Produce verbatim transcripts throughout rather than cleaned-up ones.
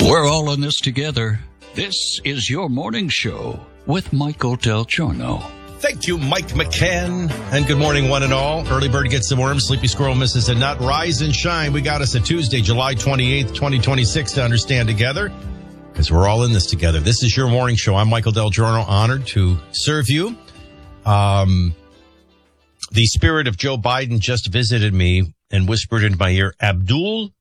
We're all in this together. This is your morning show with Michael Del Giorno. Thank you, Mike McCann. And good morning, one and all. Early bird gets the worm. Sleepy squirrel misses a nut. Rise and shine. We got us a Tuesday, July twenty-eighth, twenty twenty-six to understand together, because we're all in this together. This is your morning show. I'm Michael Del Giorno, honored to serve you. Um, the spirit of Joe Biden just visited me and whispered in my ear, Abdul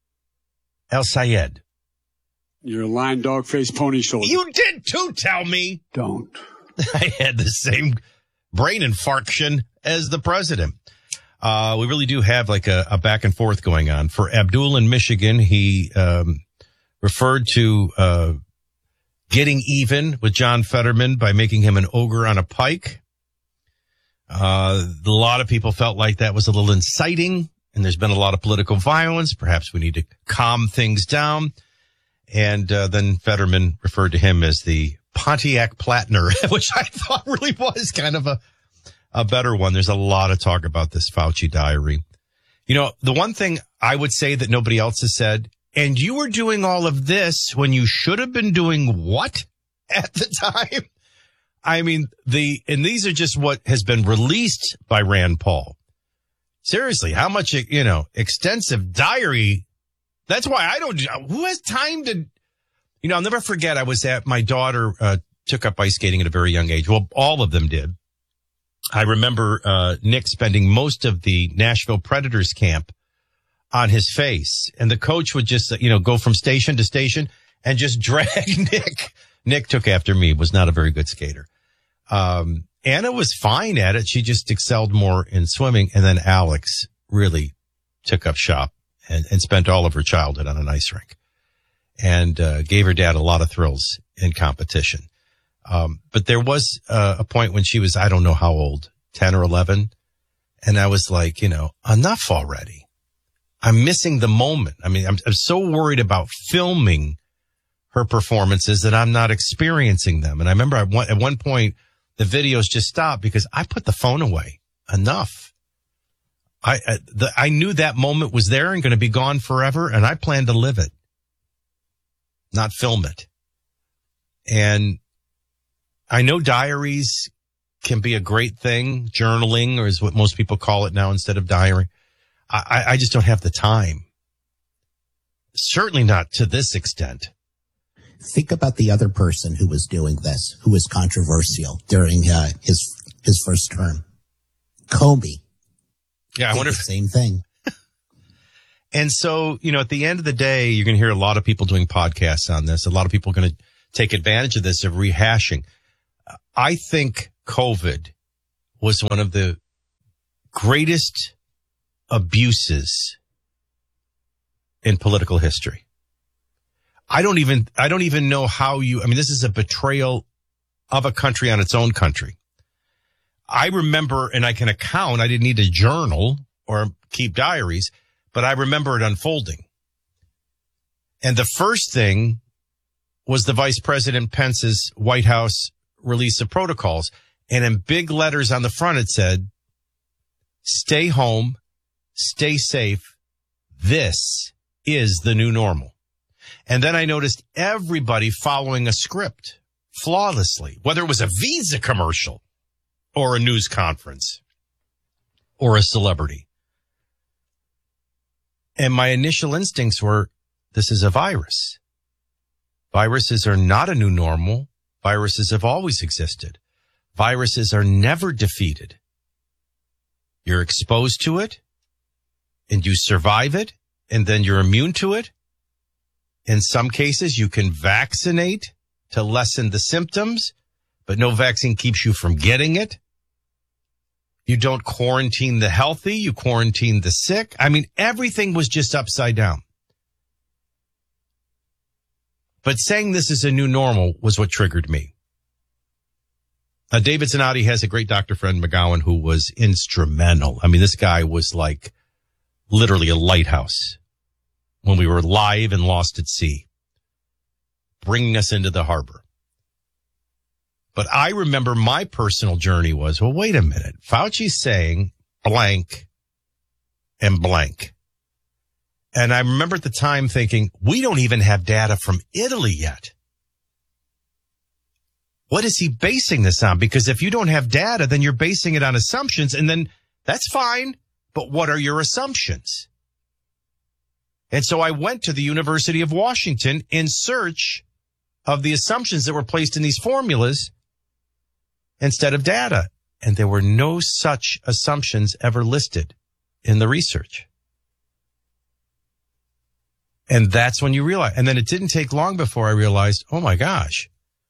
El-Sayed. You're a lying dog-faced pony shoulder. You did too, tell me. Don't. I had the same brain infarction as the president. Uh, we really do have like a, a back and forth going on. For Abdul in Michigan, he um, referred to uh, getting even with John Fetterman by making him an ogre on a pike. Uh, a lot of people felt like that was a little inciting, and there's been a lot of political violence. Perhaps we need to calm things down. And uh, then Fetterman referred to him as the Pontiac Platner, which I thought really was kind of a, a better one. There's a lot of talk about this Fauci diary. You know, the one thing I would say that nobody else has said, and you were doing all of this when you should have been doing what at the time? I mean, the, and these are just what has been released by Rand Paul. Seriously, how much, you know, extensive diary. That's why I don't, who has time to, you know, I'll never forget. I was at, my daughter uh, took up ice skating at a very young age. Well, all of them did. I remember uh, Nick spending most of the Nashville Predators camp on his face. And the coach would just, you know, go from station to station and just drag Nick. Nick took after me, was not a very good skater. Um, Anna was fine at it. She just excelled more in swimming. And then Alex really took up shop and, and spent all of her childhood on an ice rink. And uh, gave her dad a lot of thrills in competition. Um, but there was uh, a point when she was, I don't know how old, ten or eleven. And I was like, you know, enough already. I'm missing the moment. I mean, I'm, I'm so worried about filming her performances that I'm not experiencing them. And I remember at one, at one point, the videos just stopped because I put the phone away. Enough. I, I, the, I knew that moment was there and going to be gone forever, and I planned to live it. Not film it. And I know diaries can be a great thing. Journaling, or is what most people call it now instead of diary. I, I just don't have the time. Certainly not to this extent. Think about the other person who was doing this, who was controversial during uh, his his first term. Comey. Yeah, I wonder the if same thing. And so, you know, at the end of the day, you're going to hear a lot of people doing podcasts on this. A lot of people are going to take advantage of this, of rehashing. I think COVID was one of the greatest abuses in political history. I don't even, I don't even know how you, I mean, this is a betrayal of a country on its own country. I remember, and I can account, I didn't need a journal or keep diaries, but I remember it unfolding. And the first thing was the Vice President Pence's White House release of protocols. And in big letters on the front, it said, stay home, stay safe. This is the new normal. And then I noticed everybody following a script flawlessly, whether it was a Visa commercial or a news conference or a celebrity. And my initial instincts were, this is a virus. Viruses are not a new normal. Viruses have always existed. Viruses are never defeated. You're exposed to it, and you survive it, and then you're immune to it. In some cases, you can vaccinate to lessen the symptoms, but no vaccine keeps you from getting it. You don't quarantine the healthy, you quarantine the sick. I mean, everything was just upside down. But saying this is a new normal was what triggered me. Uh, David Zanotti has a great doctor friend, McGowan, who was instrumental. I mean, this guy was like literally a lighthouse when we were live and lost at sea, bringing us into the harbor. But I remember my personal journey was, well, wait a minute. Fauci's saying blank and blank. And I remember at the time thinking, we don't even have data from Italy yet. What is he basing this on? Because if you don't have data, then you're basing it on assumptions, and then that's fine. But what are your assumptions? And so I went to the University of Washington in search of the assumptions that were placed in these formulas instead of data. And there were no such assumptions ever listed in the research. And that's when you realize, and then it didn't take long before I realized, oh my gosh,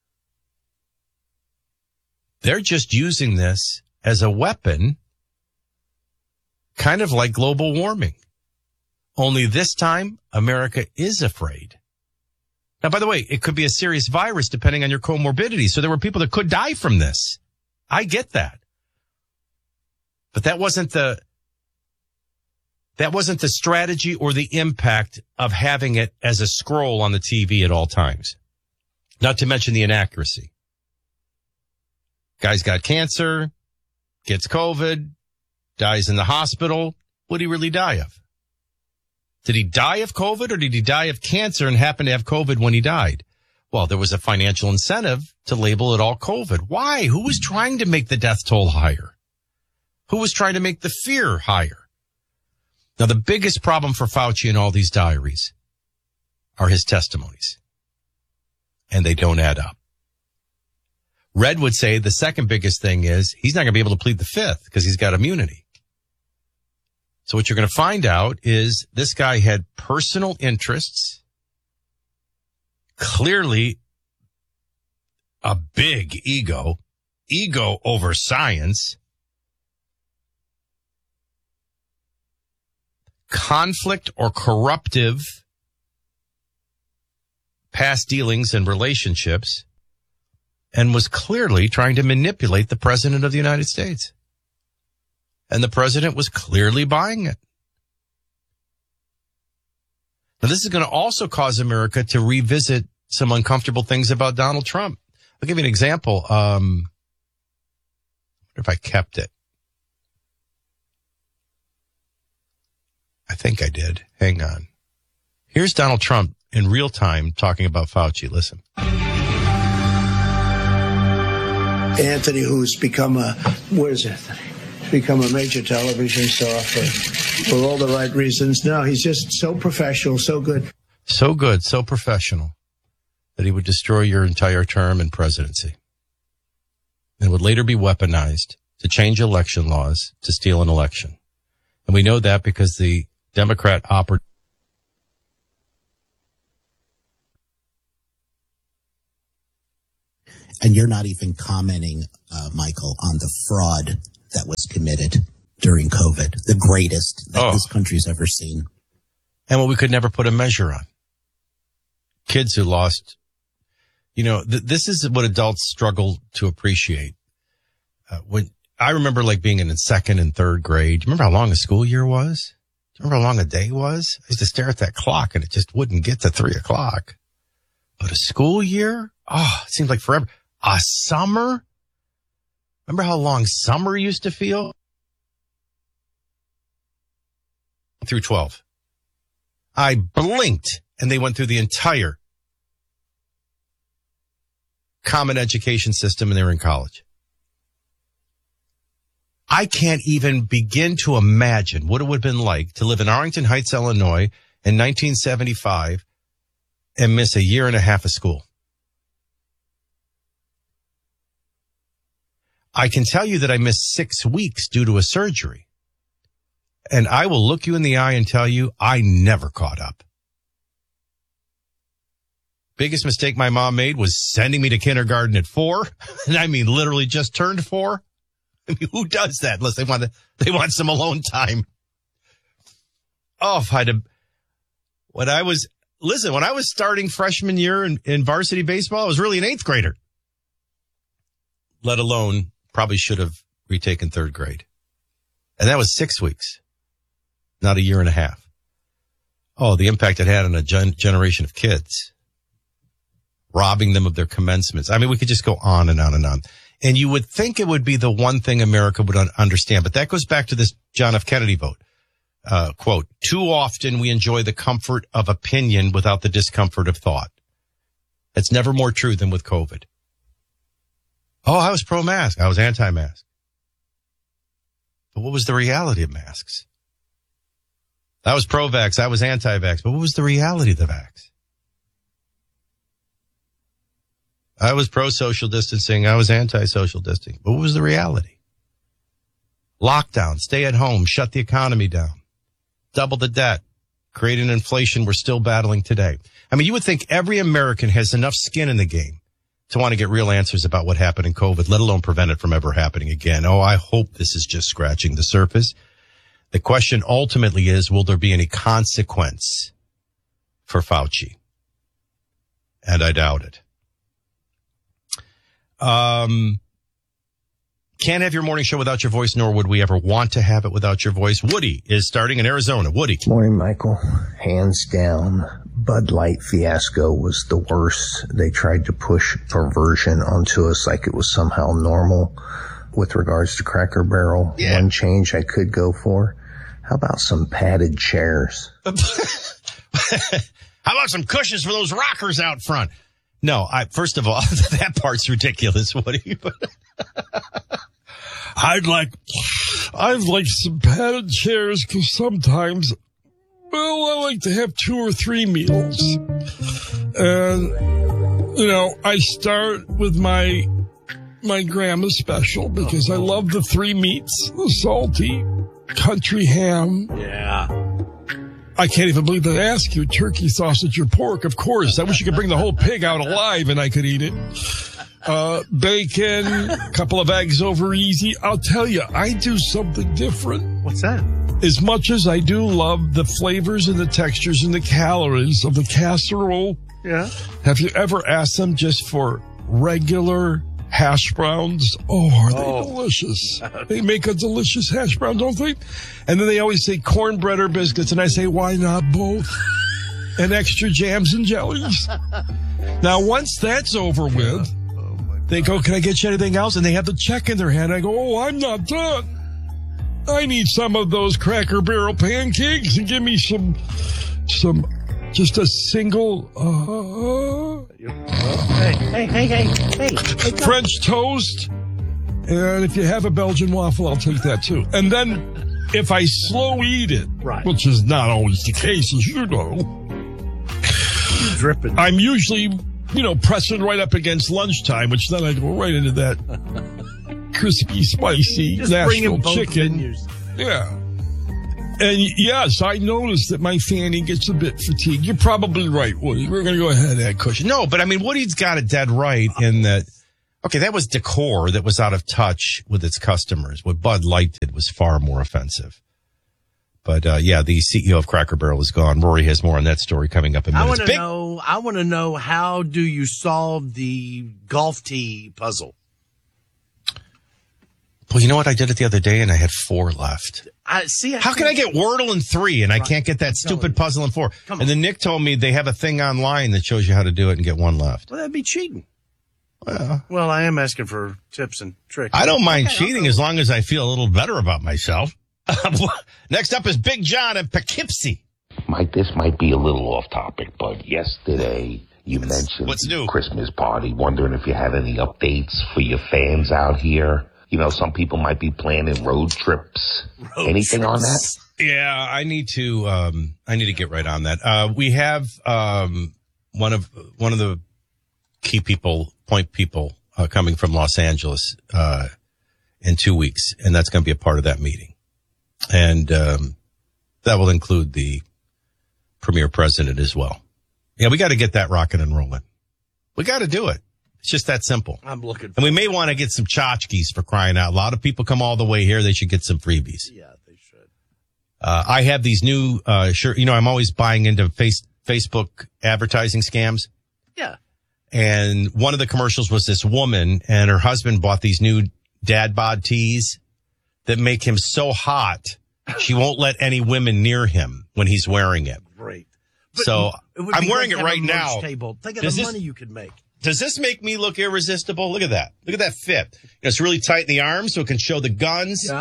they're just using this as a weapon, kind of like global warming. Only this time, America is afraid. Now, by the way, it could be a serious virus depending on your comorbidity. So there were people that could die from this. I get that. But that wasn't the, that wasn't the strategy or the impact of having it as a scroll on the T V at all times. Not to mention the inaccuracy. Guy's got cancer, gets COVID, dies in the hospital. What did he really die of? Did he die of COVID, or did he die of cancer and happen to have COVID when he died? Well, there was a financial incentive to label it all COVID. Why? Who was trying to make the death toll higher? Who was trying to make the fear higher? Now, the biggest problem for Fauci in all these diaries are his testimonies, and they don't add up. Red would say the second biggest thing is he's not going to be able to plead the fifth because he's got immunity. So what you're going to find out is this guy had personal interests, clearly a big ego, ego over science, conflict or corruptive past dealings and relationships, and was clearly trying to manipulate the president of the United States. And the president was clearly buying it. Now, this is going to also cause America to revisit some uncomfortable things about Donald Trump. I'll give you an example. Um, I wonder if I kept it. I think I did. Hang on. Here's Donald Trump in real time talking about Fauci. Listen. Anthony, who's become a, where is Anthony? He's become a major television star for, for all the right reasons. No, he's just so professional, so good. So good, so professional that he would destroy your entire term in presidency. And would later be weaponized to change election laws to steal an election. And we know that because the Democrat operative And you're not even commenting, uh, Michael, on the fraud that was committed during COVID, the greatest that oh. this country's ever seen. And what we could never put a measure on. Kids who lost, you know, th- this is what adults struggle to appreciate. Uh, when I remember like being in second and third grade. Do you remember how long a school year was? Do you remember how long a day was? I used to stare at that clock and it just wouldn't get to three o'clock. But a school year? Oh, it seems like forever. A summer? Remember how long summer used to feel? Through twelve. I blinked and they went through the entire common education system and they were in college. I can't even begin to imagine what it would have been like to live in Arlington Heights, Illinois in nineteen seventy-five and miss a year and a half of school. I can tell you that I missed six weeks due to a surgery. And I will look you in the eye and tell you I never caught up. Biggest mistake my mom made was sending me to kindergarten at four. And I mean, literally just turned four. I mean, who does that unless they want to, they want some alone time? Oh, if I'd have, when I was, listen, when I was starting freshman year in, in varsity baseball, I was really an eighth grader. Let alone, probably should have retaken third grade. And that was six weeks, not a year and a half. Oh, the impact it had on a gen- generation of kids. Robbing them of their commencements. I mean, we could just go on and on and on. And you would think it would be the one thing America would un- understand. But that goes back to this John F. Kennedy vote. uh, quote, too often we enjoy the comfort of opinion without the discomfort of thought. That's never more true than with COVID. Oh, I was pro-mask. I was anti-mask. But what was the reality of masks? I was pro-vax. I was anti-vax. But what was the reality of the vax? I was pro-social distancing. I was anti-social distancing. But what was the reality? Lockdown, stay at home, shut the economy down, double the debt, create an inflation we're still battling today. I mean, you would think every American has enough skin in the game to want to get real answers about what happened in COVID, let alone prevent it from ever happening again. Oh, I hope this is just scratching the surface. The question ultimately is, will there be any consequence for Fauci? And I doubt it. Um, can't have your morning show without your voice, nor would we ever want to have it without your voice. Woody is starting in Arizona. Woody. Morning, Michael. Hands down, Bud Light fiasco was the worst. They tried to push perversion onto us like it was somehow normal. With regards to Cracker Barrel, yeah. One change I could go for. How about some padded chairs? How about some cushions for those rockers out front? No, I, first of all, that part's ridiculous, Woody. I'd like, I'd like some padded chairs because sometimes, well, I like to have two or three meals. And, you know, I start with my, my grandma special because I love the three meats, the salty country ham. Yeah. I can't even believe they ask you turkey, sausage, or pork. Of course. I wish you could bring the whole pig out alive and I could eat it. Uh, bacon, a couple of eggs over easy. I'll tell you, I do something different. What's that? As much as I do love the flavors and the textures and the calories of the casserole. Yeah. Have you ever asked them just for regular hash browns? Oh, are they oh. delicious? They make a delicious hash brown, don't they? And then they always say cornbread or biscuits, and I say, why not both? And extra jams and jellies. Now, once that's over with, they go, can I get you anything else? And they have the check in their hand. I go, oh, I'm not done. I need some of those Cracker Barrel pancakes and give me some, some, just a single, uh, hey, hey, hey, hey, hey. French toast. And if you have a Belgian waffle, I'll take that too. And then if I slow eat it, right. which is not always the case, as you know, dripping. I'm usually, you know, pressing right up against lunchtime, which then I go right into that crispy, spicy Just Nashville both chicken. menus. Yeah. And yes, I noticed that my fanny gets a bit fatigued. You're probably right, Woody. We're going to go ahead and add cushion. No, but I mean, Woody's got it dead right in that, okay, that was decor that was out of touch with its customers. What Bud Light did was far more offensive. But, uh, yeah, the C E O of Cracker Barrel is gone. Rory has more on that story coming up in minutes. I want to Big- know, I want to know, how do you solve the golf tee puzzle? Well, you know what? I did it the other day and I had four left. I see. I How can I get Wordle in three and I can't get that stupid puzzle in four? Come on. And then Nick told me they have a thing online that shows you how to do it and get one left. Well, that'd be cheating. Well, Well, I am asking for tips and tricks. I don't mind Okay, cheating I'll as long as I feel a little better about myself. Next up is Big John in Poughkeepsie. Mike, this might be a little off topic, but yesterday you mentioned what's new? the Christmas party. Wondering if you had any updates for your fans out here. You know, some people might be planning road trips. Road Anything trips. on that? Yeah, I need to. Um, I need to get right on that. Uh, we have um, one of one of the key people, point people, uh, coming from Los Angeles uh, in two weeks, and that's going to be a part of that meeting, and um, that will include the premier president as well. Yeah, we got to get that rocking and rolling. We got to do it. It's just that simple. I'm looking for And we may want to get some tchotchkes for crying out. A lot of people come all the way here. They should get some freebies. Yeah, they should. Uh, I have these new, uh, sure, you know, I'm always buying into face, Facebook advertising scams. Yeah. And one of the commercials was this woman and her husband bought these new dad bod tees that make him so hot. She won't let any women near him when he's wearing it. Great. So it would I'm be wearing great it to have right a merch now. Table. Think of Does the this- money you could make. Does this make me look irresistible? Look at that. Look at that fit. It's really tight in the arms so it can show the guns. Yeah.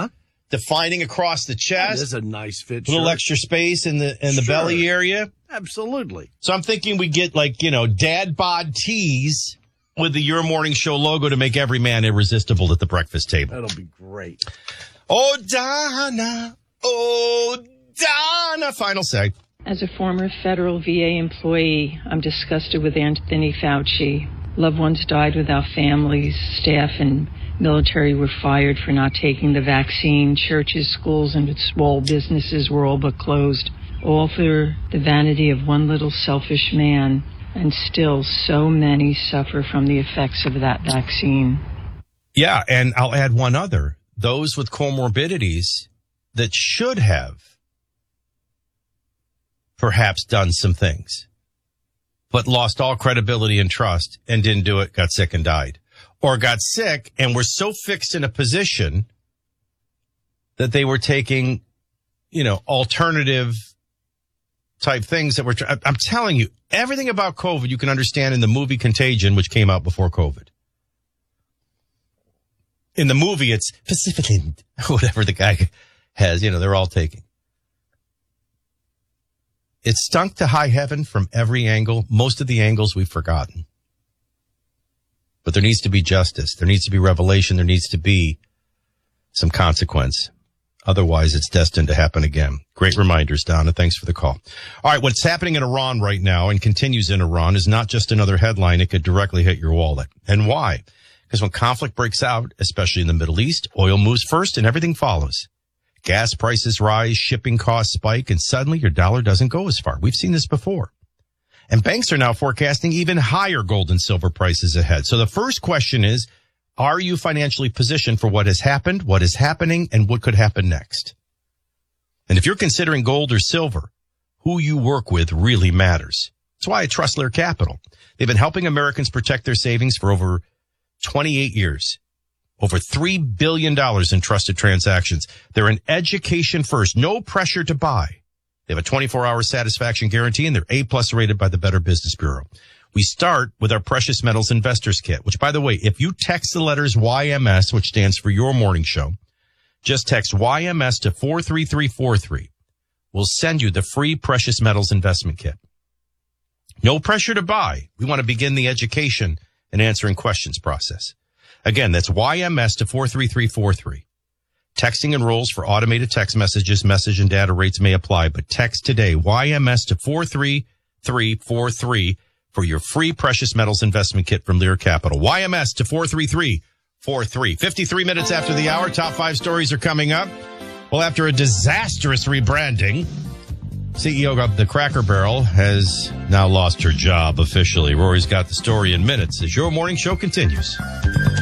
defining across the chest. That is a nice fit. A little shirt. extra space in the in the Sure. belly area. Absolutely. So I'm thinking we get like, you know, dad bod tees with the Your Morning Show logo to make every man irresistible at the breakfast table. That'll be great. Oh, Donna. Oh, Donna. Final say. As a former federal V A employee, I'm disgusted with Anthony Fauci. Loved ones died without families. Staff and military were fired for not taking the vaccine. Churches, schools, and small businesses were all but closed. All for the vanity of one little selfish man. And still, so many suffer from the effects of that vaccine. Yeah, and I'll add one other. Those with comorbidities that should have perhaps done some things, but lost all credibility and trust and didn't do it, got sick and died. Or got sick and were so fixed in a position that they were taking, you know, alternative type things that were, I'm telling you, everything about COVID you can understand in the movie Contagion, which came out before COVID. In the movie, it's Pacificin, whatever the guy has, you know, they're all taking. It stunk to high heaven from every angle. Most of the angles we've forgotten. But there needs to be justice. There needs to be revelation. There needs to be some consequence. Otherwise, it's destined to happen again. Great reminders, Donna. Thanks for the call. All right, what's happening in Iran right now and continues in Iran is not just another headline. It could directly hit your wallet. And why? Because when conflict breaks out, especially in the Middle East, oil moves first and everything follows. Gas prices rise, shipping costs spike, and suddenly your dollar doesn't go as far. We've seen this before. And banks are now forecasting even higher gold and silver prices ahead. So the first question is, are you financially positioned for what has happened, what is happening, and what could happen next? And if you're considering gold or silver, who you work with really matters. That's why I trust Lear Capital. They've been helping Americans protect their savings for over twenty-eight years. Over three billion dollars in trusted transactions. They're an education first, no pressure to buy. They have a twenty-four hour satisfaction guarantee, and they're A-plus rated by the Better Business Bureau. We start with our Precious Metals Investors Kit, which, by the way, if you text the letters Y M S, which stands for Your Morning Show, just text Y M S to four three three four three. We'll send you the free Precious Metals Investment Kit. No pressure to buy. We want to begin the education and answering questions process. Again, that's Y M S to four three three four three. Texting enrolls for automated text messages. Message and data rates may apply, but text today Y M S to four three three four three for your free Precious Metals Investment Kit from Lear Capital. Y M S to four three three four three. fifty-three minutes after the hour, top five stories are coming up. Well, after a disastrous rebranding, C E O of the Cracker Barrel has now lost her job officially. Rory's got the story in minutes as Your Morning Show continues.